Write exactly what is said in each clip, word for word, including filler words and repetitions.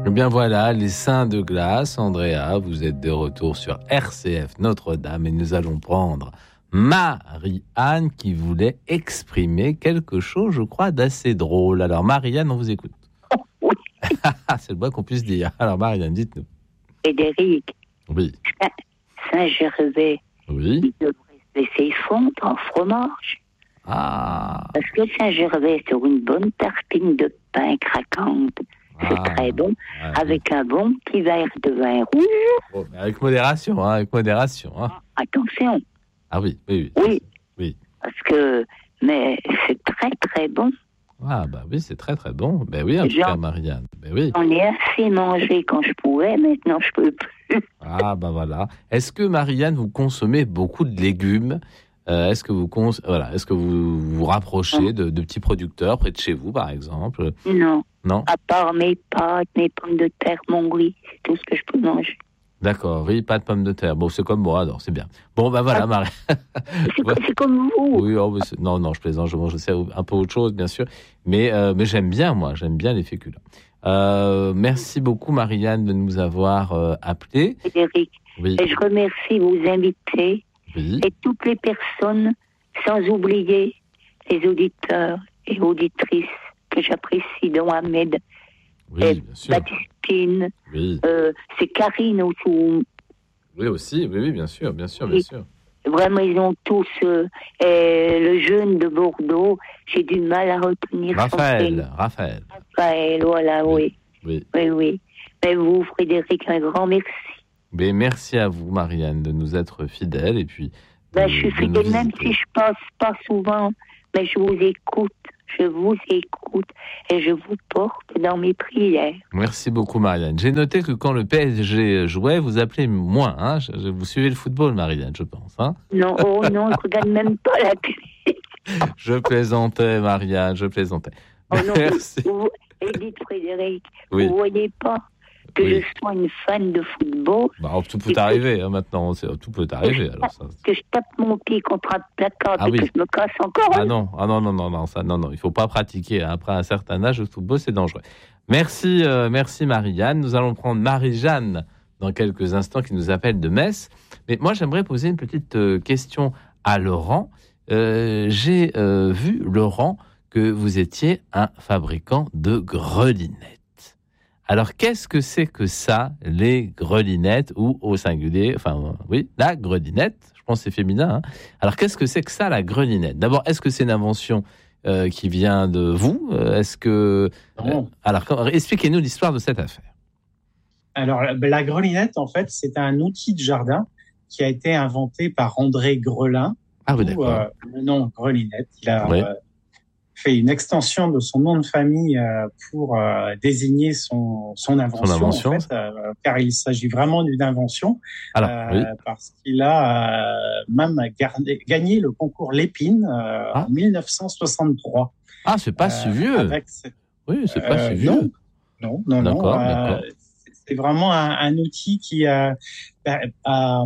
Eh bien voilà, les seins de glace. Andrea, vous êtes de retour sur R C F Notre-Dame et nous allons prendre Marie-Anne qui voulait exprimer quelque chose, je crois, d'assez drôle. Alors Marie-Anne, on vous écoute. Oui. C'est le moins qu'on puisse dire. Alors Marie-Anne, dites-nous. Frédéric. Oui. Saint-Gervais. Oui. Il devrait se laisser fondre en fromage. Ah. Parce que Saint-Gervais, sur une bonne tartine de pain craquante, c'est Ah. très bon. Ouais, avec un bon petit verre de vin rouge. bon, avec modération, hein, avec modération. Hein. Attention. Ah oui, oui, oui. Oui. Oui. Parce que, mais c'est très très bon. Ah bah oui, c'est très très bon. Ben oui, en tout cas, Marianne. Ben oui. J'en ai assez mangé quand je pouvais, maintenant je peux plus. Ah bah voilà. Est-ce que Marianne, vous consommez beaucoup de légumes? euh, Est-ce que vous cons... voilà, est-ce que vous vous rapprochez de, de petits producteurs près de chez vous, par exemple? Non. Non. À part mes pâtes, mes pommes de terre, mon riz, c'est tout ce que je peux manger. D'accord, riz, pâtes, pommes de terre. Bon, c'est comme moi, alors c'est bien. Bon, ben voilà, ah, Marie. C'est, ouais. c'est comme vous. Oui, oh, non, non, je plaisante, je mange aussi un peu autre chose, bien sûr. Mais, euh, mais j'aime bien, moi, j'aime bien les féculents. Euh, merci beaucoup, Marianne, de nous avoir euh, appelés. Frédéric, oui. Et je remercie vos invités oui. et toutes les personnes, sans oublier les auditeurs et auditrices que j'apprécie, dont Ahmed, oui, bien sûr. Baptistine, oui. euh, c'est Karine autour. Oui, aussi, oui, oui, bien sûr, bien sûr, bien sûr. Vraiment, ils ont tous euh, euh, le jeune de Bordeaux. J'ai du mal à retenir Raphaël, son Raphaël. Raphaël, voilà, oui. Oui. Oui, oui. oui. Mais vous, Frédéric, un grand merci. Mais merci à vous, Marianne, de nous être fidèles et puis. Ben, je suis fidèle, même si je passe pas souvent, mais je vous écoute. Je vous écoute et je vous porte dans mes prières. Merci beaucoup, Marianne. J'ai noté que quand le P S G jouait, vous appelez moins. Hein, je, vous suivez le football, Marianne, je pense. Hein non, oh non, je regarde même pas la télé. Je plaisantais, Marianne, je plaisantais. Oh non, merci. Vous, vous, Edith Frédéric, oui. vous voyez pas que oui. je sois une fan de football. Bah, tout peut arriver, hein, maintenant. Tout peut arriver. Alors, ça, que je tape mon pied contre un placard ah, et oui. que je me casse encore. Ah non, ah non, non, non, non, ça, non, non. Il faut pas pratiquer. Après un certain âge, le football, c'est dangereux. Merci, euh, merci Marie-Anne. Nous allons prendre Marie-Jeanne dans quelques instants qui nous appelle de Metz. Mais moi, j'aimerais poser une petite euh, question à Laurent. Euh, j'ai euh, vu, Laurent, que vous étiez un fabricant de grelinettes. Alors, qu'est-ce que c'est que ça, les grelinettes, ou au singulier, enfin, euh, oui, la grelinette, je pense que c'est féminin. Hein. Alors, qu'est-ce que c'est que ça, la grelinette? D'abord, est-ce que c'est une invention euh, qui vient de vous? Est-ce que... Non. Euh, alors, expliquez-nous l'histoire de cette affaire. Alors, la grelinette, en fait, c'est un outil de jardin qui a été inventé par André Grelin. Ah oui, d'accord. Euh, le nom grelinette, il a... Oui. Euh, fait une extension de son nom de famille euh, pour euh, désigner son, son invention, son invention. En fait, euh, car il s'agit vraiment d'une invention, Alors, euh, oui. parce qu'il a euh, même gardé, gagné le concours Lépine euh, ah. en dix-neuf cent soixante-trois. Ah, c'est pas euh, si vieux. Avec cette... Oui, c'est pas euh, si vieux. Non, non, non. D'accord, non d'accord. Euh, c'est vraiment un, un outil qui a, a,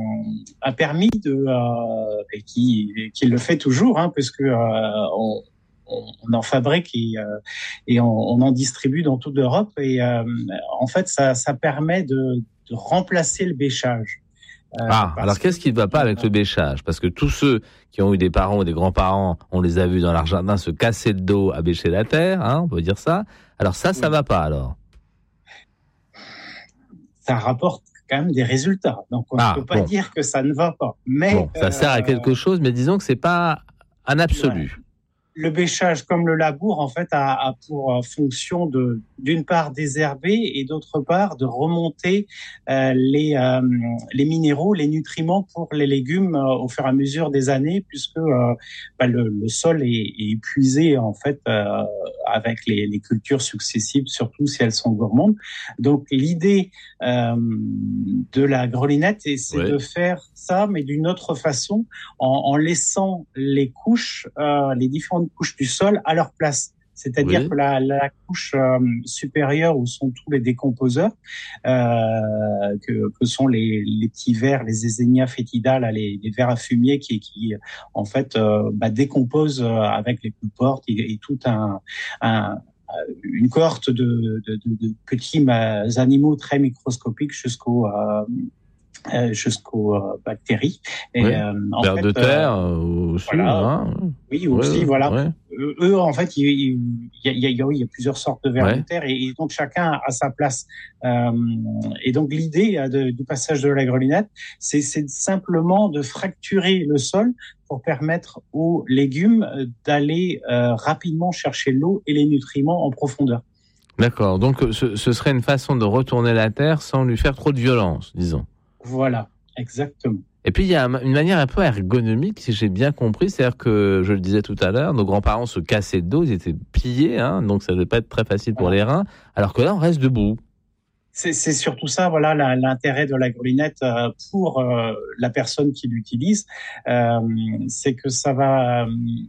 a permis de, euh, et qui, qui le fait toujours, hein, parce que euh, on, on en fabrique et, euh, et on, on en distribue dans toute l'Europe. Et euh, en fait, ça, ça permet de, de remplacer le bêchage. Euh, ah, alors qu'est-ce qui ne va pas avec le bêchage? Parce que tous ceux qui ont eu des parents ou des grands-parents, on les a vus dans leur jardin se casser le dos à bêcher la terre, hein, on peut dire ça. Alors ça, ça ne oui. va pas alors? Ça rapporte quand même des résultats. Donc on ah, ne peut pas bon. dire que ça ne va pas. Mais, bon, ça euh, sert à quelque chose, mais disons que ce n'est pas un absolu. Ouais. Le bêchage, comme le labour, en fait, a, a pour fonction de, d'une part, désherber et d'autre part, de remonter euh, les, euh, les minéraux, les nutriments pour les légumes euh, au fur et à mesure des années, puisque euh, bah, le, le sol est, est épuisé, en fait, euh, avec les, les cultures successives, surtout si elles sont gourmandes. Donc, l'idée euh, de la grelinette, c'est ouais. de faire ça, mais d'une autre façon, en, en laissant les couches, euh, les différentes couches du sol à leur place. C'est-à-dire oui. que la, la couche euh, supérieure où sont tous les décomposeurs, euh, que, que sont les, les petits vers, les Eisenia foetida, là, les, les vers à fumier qui, qui en fait, euh, bah, décomposent avec les comportes et, et tout un, un une cohorte de, de, de, de petits animaux très microscopiques jusqu'aux euh, Euh, jusqu'aux euh, bactéries. Et, oui. euh, en Vers fait, de terre euh, aussi. Voilà. Hein. Oui, aussi, ouais, voilà. Ouais. Eux, eux, en fait, il, il, il, y a, il, y a, il y a plusieurs sortes de vers ouais. de terre et, et donc chacun a sa place. Euh, et donc l'idée de, du passage de la grelinette, c'est, c'est simplement de fracturer le sol pour permettre aux légumes d'aller euh, rapidement chercher l'eau et les nutriments en profondeur. D'accord. Donc ce, ce serait une façon de retourner la terre sans lui faire trop de violence, disons. Voilà, exactement. Et puis, il y a une manière un peu ergonomique, si j'ai bien compris. C'est-à-dire que, je le disais tout à l'heure, nos grands-parents se cassaient le dos, ils étaient pliés, hein, donc ça ne devait pas être très facile pour les reins, alors que là, on reste debout. C'est, c'est surtout ça, voilà, la, l'intérêt de la grelinette euh, pour euh, la personne qui l'utilise, euh, c'est que ça va... Euh,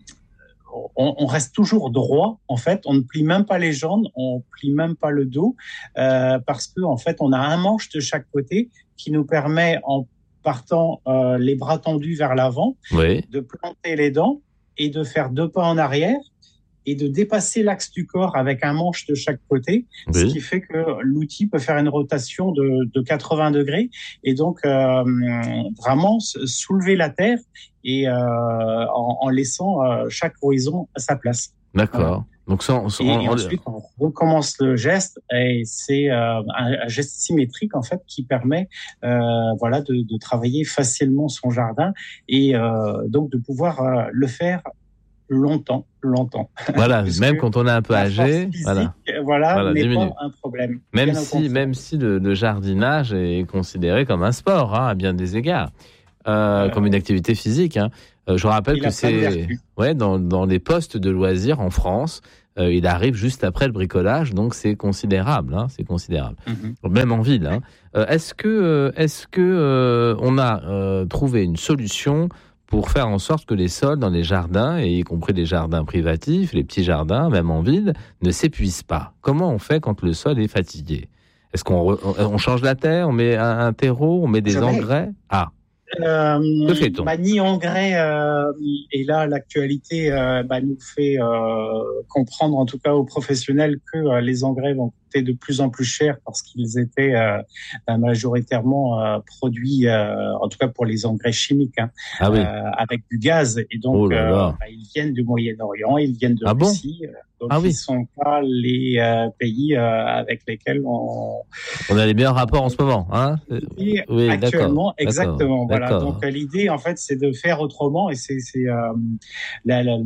on, on reste toujours droit, en fait, on ne plie même pas les jambes, on plie même pas le dos, euh, parce que en fait, on a un manche de chaque côté qui nous permet, en partant euh, les bras tendus vers l'avant, oui. de planter les dents et de faire deux pas en arrière et de dépasser l'axe du corps avec un manche de chaque côté, oui. ce qui fait que l'outil peut faire une rotation de, de quatre-vingts degrés et donc euh, vraiment soulever la terre et euh, en, en laissant euh, chaque horizon à sa place. D'accord. Voilà. Donc sans, sans, et, et ensuite on recommence le geste et c'est euh, un, un geste symétrique en fait qui permet euh, voilà de, de travailler facilement son jardin et euh, donc de pouvoir euh, le faire longtemps, longtemps. Voilà, même quand on est un peu âgé, physique, voilà, voilà, voilà n'est pas un problème. Même si, même si le, le jardinage est considéré comme un sport, hein, à bien des égards, euh, euh, comme une activité physique. Hein. Euh, je rappelle que c'est, ouais, dans, dans les postes de loisirs en France, euh, il arrive juste après le bricolage, donc c'est considérable, hein, c'est considérable. Mm-hmm. Même en ville. Hein. Euh, est-ce que, est-ce que euh, on a euh, trouvé une solution pour faire en sorte que les sols dans les jardins, et y compris les jardins privatifs, les petits jardins, même en ville, ne s'épuisent pas? Comment on fait quand le sol est fatigué? Est-ce qu'on re, on change la terre, on met un, un terreau, on met des Jamais. engrais? Ah, euh, que fait-on? Bah, ni engrais, euh, et là l'actualité euh, bah, nous fait euh, comprendre, en tout cas aux professionnels, que euh, les engrais vont coûter de plus en plus cher parce qu'ils étaient euh, majoritairement euh, produits, euh, en tout cas pour les engrais chimiques, hein, ah oui. euh, avec du gaz. Et donc, oh là là. Euh, bah, ils viennent du Moyen-Orient, ils viennent de ah Russie. Bon donc, ah ils oui. ne sont pas les euh, pays euh, avec lesquels on... On a les meilleurs rapports en ce moment. Hein oui, actuellement, d'accord. exactement. D'accord. Voilà. D'accord. Donc, l'idée, en fait, c'est de faire autrement. Et c'est, c'est euh, la, la,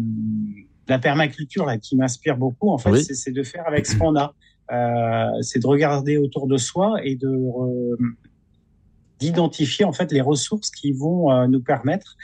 la permaculture là, qui m'inspire beaucoup. En fait, oui. c'est, c'est de faire avec ce qu'on a. Euh, c'est de regarder autour de soi et de euh, d'identifier en fait les ressources qui vont euh, nous permettre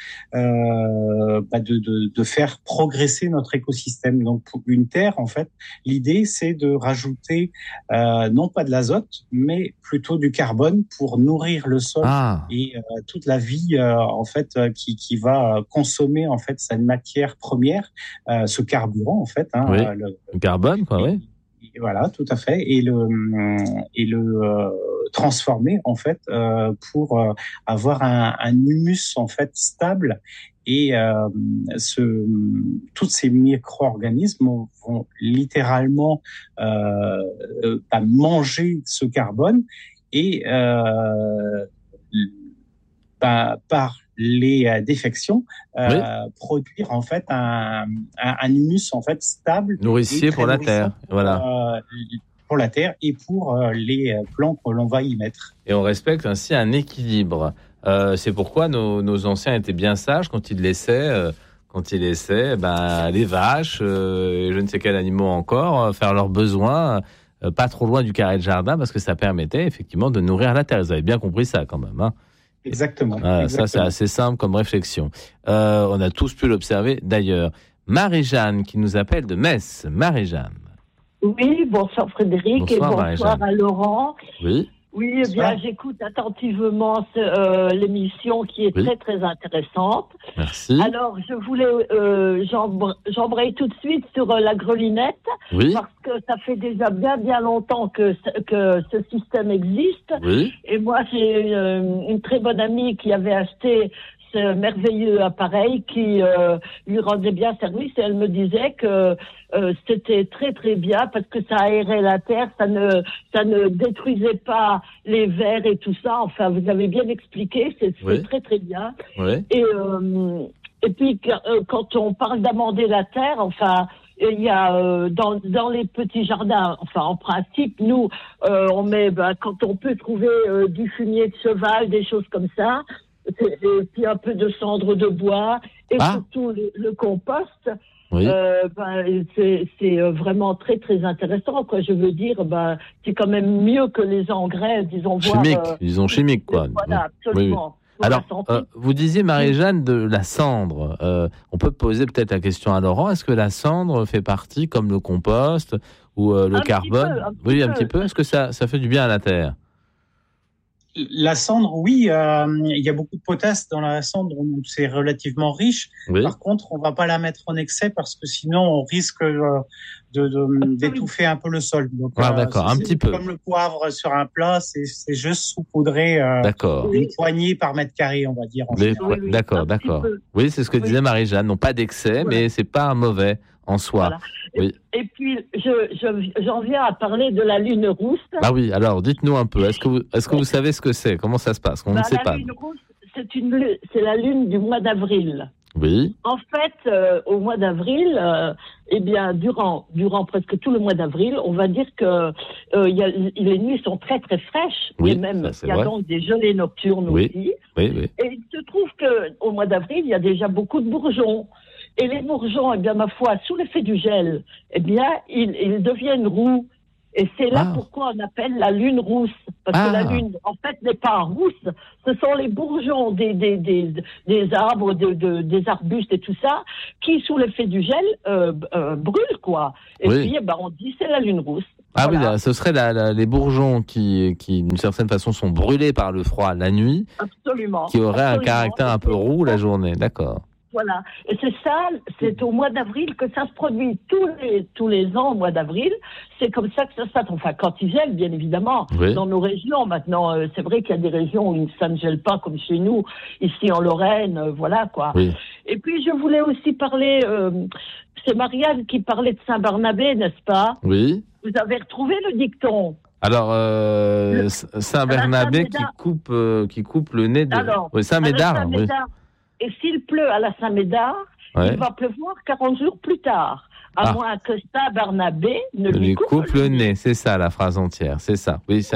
euh, bah de, de, de faire progresser notre écosystème. Donc pour une terre, en fait, l'idée c'est de rajouter euh, non pas de l'azote, mais plutôt du carbone pour nourrir le sol ah. et euh, toute la vie euh, en fait euh, qui, qui va consommer en fait cette matière première, euh, ce carburant en fait. Hein, oui. euh, le, le carbone, quoi, oui. Voilà, tout à fait, et le et le euh, transformer en fait euh, pour euh, avoir un, un humus en fait stable et euh, ce tous ces micro-organismes vont littéralement euh, euh, manger ce carbone et euh, bah, par les euh, défections, euh, oui. produire en fait un, un, un humus en fait stable, nourricier pour la terre, pour, voilà, euh, pour la terre et pour euh, les plants que l'on va y mettre. Et on respecte ainsi un équilibre. Euh, c'est pourquoi nos, nos anciens étaient bien sages quand ils laissaient, euh, quand ils laissaient, ben les vaches euh, et je ne sais quels animaux encore euh, faire leurs besoins. Euh, pas trop loin du carré de jardin parce que ça permettait effectivement de nourrir la terre. Vous avez bien compris ça quand même, hein. Exactement, ah, exactement. Ça, c'est assez simple comme réflexion. Euh, on a tous pu l'observer d'ailleurs. Marie-Jeanne qui nous appelle de Metz. Marie-Jeanne. Oui, bonsoir Frédéric bonsoir, et bonsoir à Laurent. Oui. Oui, eh bien, j'écoute attentivement euh, l'émission qui est oui. très, très intéressante. Merci. Alors, je voulais euh, j'embr- j'embraye tout de suite sur euh, la grelinette, oui. parce que ça fait déjà bien, bien longtemps que, que ce système existe. Oui. Et moi, j'ai une, une très bonne amie qui avait acheté ce merveilleux appareil qui euh, lui rendait bien service, et elle me disait que euh, c'était très très bien parce que ça aérait la terre, ça ne ça ne détruisait pas les vers et tout ça. Enfin, vous avez bien expliqué, c'est, c'est Oui. très très bien. Oui. Et euh, et puis euh, quand on parle d'amender la terre, enfin. Il y a euh, dans dans les petits jardins, enfin en principe, nous euh, on met ben, quand on peut trouver euh, du fumier de cheval, des choses comme ça, c'est, et puis un peu de cendre de bois et Ah. surtout le, le compost. Oui. Euh, ben, c'est, c'est vraiment très très intéressant, quoi. Je veux dire, ben, c'est quand même mieux que les engrais, disons. Chimiques, voire, euh, disons chimiques, quoi. Voilà, absolument. Oui, oui. Alors, euh, vous disiez, Marie-Jeanne, de la cendre. Euh, on peut poser peut-être la question à Laurent. Est-ce que la cendre fait partie, comme le compost ou euh, le un carbone petit peu, un petit Oui, un peu. petit peu. Est-ce que ça, ça fait du bien à la terre? La cendre, oui, euh, il y a beaucoup de potasse dans la cendre, donc c'est relativement riche. Oui. Par contre, on va pas la mettre en excès parce que sinon on risque euh, de, de, d'étouffer un peu le sol. Donc, Ah, d'accord, un petit peu. Comme le poivre sur un plat, c'est, c'est juste saupoudrer euh, D'accord. une poignée par mètre carré, on va dire. En Les- général. Oui, oui, D'accord, un petit d'accord. peu. Oui, c'est ce que Oui. disait Marie-Jeanne. Non pas d'excès, Voilà. mais c'est pas mauvais en soi. Voilà. Oui. Et puis, je, je, j'en viens à parler de la lune rousse. Ah oui, alors dites-nous un peu. Est-ce que vous, est-ce que vous savez ce que c'est? Comment ça se passe? On Ben, ne sait la pas. lune rousse, c'est, une, lu- c'est la lune du mois d'avril. Oui. En fait, euh, au mois d'avril, euh, eh bien, durant, durant presque tout le mois d'avril, on va dire que euh, il y a, les nuits sont très très fraîches, Oui, et même ça, c'est il y a vrai. donc des gelées nocturnes Oui. aussi. Oui, oui. Et il se trouve que au mois d'avril, il y a déjà beaucoup de bourgeons. Et les bourgeons, eh bien, ma foi, sous l'effet du gel, eh bien, ils, ils deviennent roux. Et c'est là Ah. pourquoi on appelle la lune rousse. Parce Ah. que la lune, en fait, n'est pas rousse. Ce sont les bourgeons des, des, des, des arbres, de, de, des arbustes et tout ça, qui, sous l'effet du gel, euh, euh, brûlent, quoi. Et Oui. puis, eh ben, on dit c'est la lune rousse. Ah oui, Voilà. là, ce serait la- la- les bourgeons qui, qui, d'une certaine façon, sont brûlés par le froid la nuit, Absolument. qui auraient un Absolument. caractère un peu roux la journée. D'accord. Voilà. Et c'est ça, c'est au mois d'avril que ça se produit tous les, tous les ans au mois d'avril. C'est comme ça que ça se passe. Enfin, quand il gèle, bien évidemment, Oui. dans nos régions. Maintenant, euh, c'est vrai qu'il y a des régions où ça ne gèle pas comme chez nous, ici en Lorraine, euh, voilà, quoi. Oui. Et puis, je voulais aussi parler, euh, c'est Marianne qui parlait de Saint-Barnabé, n'est-ce pas? Oui. Vous avez retrouvé le dicton? Alors, euh, Le- Saint-Bernabé à la qui Saint-Médard. coupe, euh, qui coupe le nez de. Alors, oui, à la Saint-Médard. Oui. Saint-Médard. Et s'il pleut à la Saint-Médard, Ouais. il va pleuvoir quarante jours plus tard. À Ah. moins que Saint-Barnabé ne Il lui, lui coupe le nez, c'est ça la phrase entière, c'est ça. Oui, ça,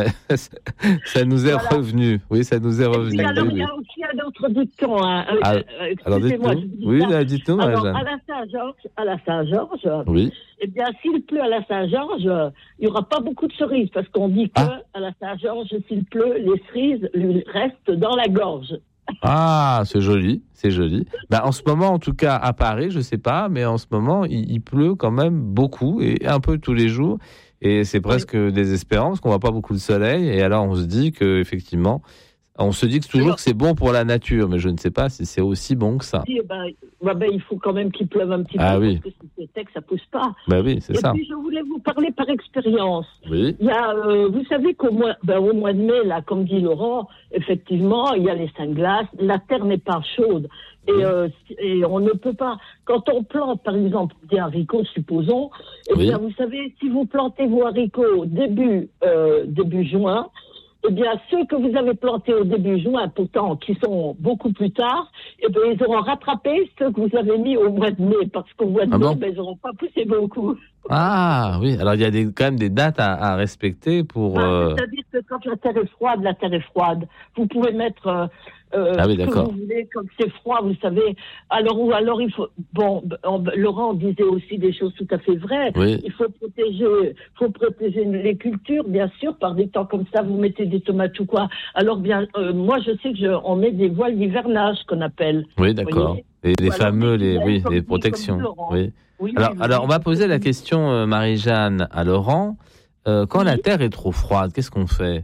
ça nous est Voilà. revenu. Oui, ça nous est Et revenu. puis alors, Oui, il y oui. a aussi un autre dicton. Hein. Euh, Ah, euh, Alors excusez-moi, dites-nous. je vous dis Oui, ça. là, dites-nous, Alors, Marie-Jeanne. à la Saint-Georges, à la Saint-Georges, Oui. eh bien, s'il pleut à la Saint-Georges, euh, il n'y aura pas beaucoup de cerises, parce qu'on dit que Ah. à la Saint-Georges, s'il pleut, les cerises lui restent dans la gorge. Ah, c'est joli, c'est joli. Ben, en ce moment, en tout cas, à Paris, je sais pas, mais en ce moment, il, il pleut quand même beaucoup et un peu tous les jours. Et c'est presque désespérant parce qu'on voit pas beaucoup de soleil. Et alors, on se dit que effectivement, on se dit que toujours que c'est bon pour la nature, mais je ne sais pas si c'est aussi bon que ça. Eh ben, bah ben, il faut quand même qu'il pleuve un petit Ah peu, oui. parce que si c'est sec, ça pousse pas. Ben oui, c'est Et ça. puis, je voulais vous parler par expérience. Oui. Il y a, euh, vous savez qu'au mois, ben, au mois de mai, là, comme dit Laurent, effectivement, il y a les saints glaces. La terre n'est pas chaude. Et, Oui. euh, et on ne peut pas, quand on plante, par exemple, des haricots, supposons, eh Oui. bien, vous savez, si vous plantez vos haricots début, euh, début juin, eh bien, ceux que vous avez plantés au début juin, pourtant, qui sont beaucoup plus tard, eh bien, ils auront rattrapé ceux que vous avez mis au mois de mai, parce qu'au mois de Ah mai, bon ben, ils n'auront pas poussé beaucoup. Ah oui. Alors il y a des, quand même des dates à, à respecter pour. Ah, euh, C'est-à-dire que quand la terre est froide, la terre est froide. Vous pouvez mettre euh, euh, Ah oui, ce que d'accord. vous voulez, comme c'est froid, vous savez. Alors, ou alors il faut... Bon, on- Laurent disait aussi des choses tout à fait vraies. Oui. Il faut protéger, faut protéger les cultures, bien sûr, par des temps comme ça, vous mettez des tomates ou quoi. Alors, bien, euh, moi, je sais que je, on met des voiles d'hivernage, qu'on appelle. Oui, d'accord. voyez Et les Ou alors fameux, des les, oui, filets, comme les dit- protections. comme dit Laurent. Oui. Oui, Alors, oui, alors, oui. on va poser la question, euh, Marie-Jeanne, à Laurent. Euh, quand Oui. la terre est trop froide, qu'est-ce qu'on fait?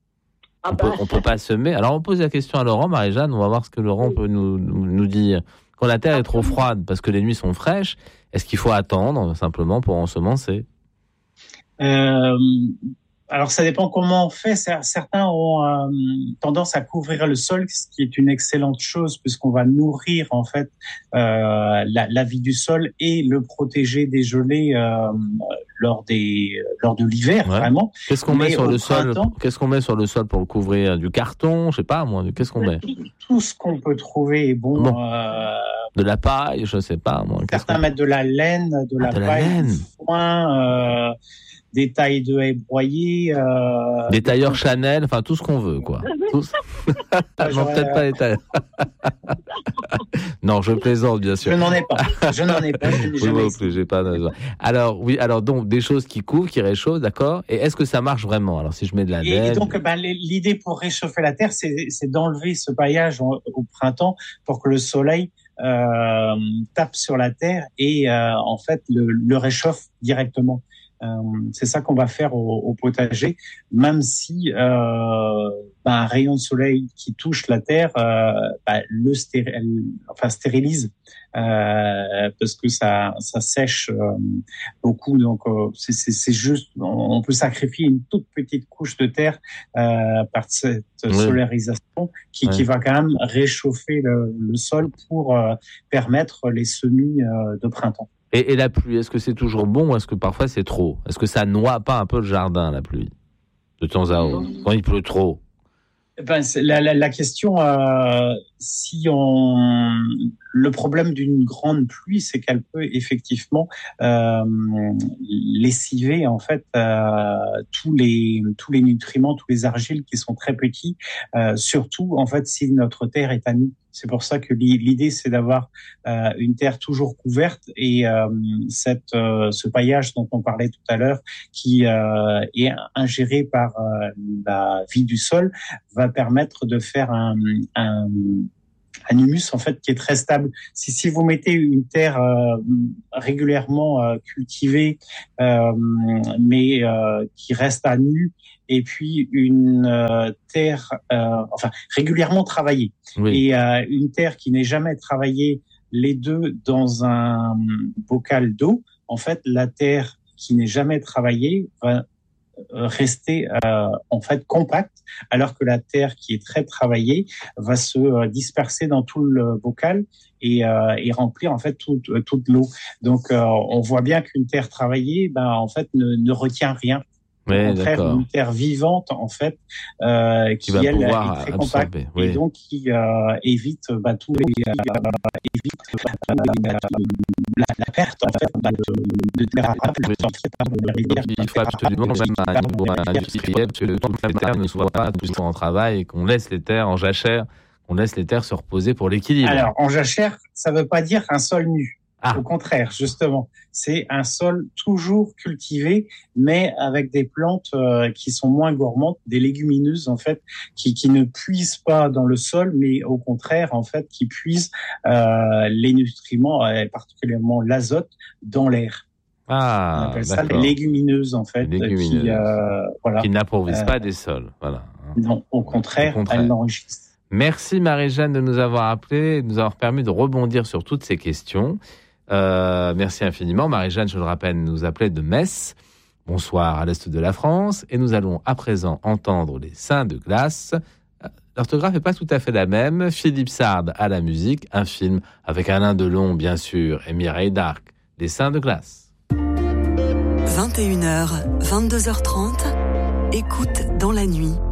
Ah On bah, peut, on peut pas semer. Alors, on pose la question à Laurent, Marie-Jeanne. On va voir ce que Laurent Oui. peut nous, nous, nous dire. Quand la terre est trop Absolument. froide, parce que les nuits sont fraîches, est-ce qu'il faut attendre simplement pour ensemencer? Euh, Alors, ça dépend comment on fait. Certains ont euh, tendance à couvrir le sol, ce qui est une excellente chose puisqu'on va nourrir en fait euh, la, la vie du sol et le protéger des gelées euh, lors des lors de l'hiver, ouais. Vraiment. Qu'est-ce qu'on met sur le sol Qu'est-ce qu'on met sur le sol pour le couvrir? Du carton, je sais pas moi. Qu'est-ce qu'on met? Tout ce qu'on peut trouver est bon. bon. Euh, de la paille, je sais pas moi. Certains mettent de la laine, de ah, la de paille, la du foin. Euh, des tailles de haies broyées. Euh, des tailleurs Chanel, enfin tout ce qu'on veut, quoi. Tous... non, peut-être pas les tailleurs. Non, je plaisante, bien sûr. Je n'en ai pas. Je n'en ai pas. Je n'ai jamais oui, plus, j'ai pas. Alors, oui, alors donc, des choses qui couvrent, qui réchauffent, d'accord. Et est-ce que ça marche vraiment? Alors, si je mets de la laine... Et donc, ben, l'idée pour réchauffer la terre, c'est, c'est d'enlever ce paillage au, au printemps pour que le soleil euh, tape sur la terre et, euh, en fait, le, le réchauffe directement. Euh, c'est ça qu'on va faire au, au potager, même si euh, bah, un rayon de soleil qui touche la terre euh, bah, le stérile, enfin stérilise euh, parce que ça ça sèche euh, beaucoup. Donc euh, c'est, c'est c'est juste, on peut sacrifier une toute petite couche de terre euh, par cette oui. solarisation qui, oui. qui va quand même réchauffer le, le sol pour euh, permettre les semis euh, de printemps. Et, et la pluie, est-ce que c'est toujours bon ou est-ce que parfois c'est trop? Est-ce que ça noie pas un peu le jardin, la pluie, de temps à autre, quand il pleut trop? Ben, c'est la, la, la question, euh, si on, le problème d'une grande pluie, c'est qu'elle peut effectivement euh, lessiver en fait euh, tous les tous les nutriments, tous les argiles qui sont très petits, euh, surtout en fait si notre terre est à nu. C'est pour ça que l'idée, c'est d'avoir euh, une terre toujours couverte et euh, cette, euh, ce paillage dont on parlait tout à l'heure, qui euh, est ingéré par euh, la vie du sol, va permettre de faire un, un, un humus en fait qui est très stable. Si, si vous mettez une terre euh, régulièrement euh, cultivée, euh, mais euh, qui reste à nu, et puis une euh, terre, euh, enfin régulièrement travaillée, oui. et euh, une terre qui n'est jamais travaillée, les deux dans un bocal d'eau, en fait, la terre qui n'est jamais travaillée va rester euh, en fait compacte, alors que la terre qui est très travaillée va se euh, disperser dans tout le bocal et, euh, et remplir en fait toute, toute l'eau. Donc, euh, on voit bien qu'une terre travaillée, ben en fait, ne, ne retient rien. Au oui, contraire, d'accord. Une terre vivante, en fait, euh, qui, qui va elle, pouvoir est très compacte oui. et donc qui euh, évite bah, tous les euh, évite euh, la, la perte en fait de, de terre arable. Il faut absolument même un niveau industriel que toutes les terres ne soient pas toujours en travail et qu'on laisse les terres en jachère, qu'on laisse les terres se reposer pour l'équilibre. Alors, en jachère, ça ne veut pas dire un sol nu. Ah. Au contraire, justement, c'est un sol toujours cultivé, mais avec des plantes euh, qui sont moins gourmandes, des légumineuses en fait, qui, qui ne puisent pas dans le sol, mais au contraire en fait, qui puisent euh, les nutriments, euh, particulièrement l'azote, dans l'air. Ah, on appelle ça les légumineuses en fait, légumineuses. qui euh, voilà, qui n'approuvissent euh, pas des sols, voilà. Non, au contraire, au contraire. Elles l'enrichissent. Merci Marie-Jeanne de nous avoir appelés et de nous avoir permis de rebondir sur toutes ces questions. Euh, merci infiniment. Marie-Jeanne, je le rappelle, nous appelait de Metz. Bonsoir à l'est de la France. Et nous allons à présent entendre les Saints de glace. L'orthographe n'est pas tout à fait la même. Philippe Sard à la musique. Un film avec Alain Delon, bien sûr, et Mireille d'Arc. Les Saints de glace. vingt et une heures, vingt-deux heures trente. Écoute dans la nuit.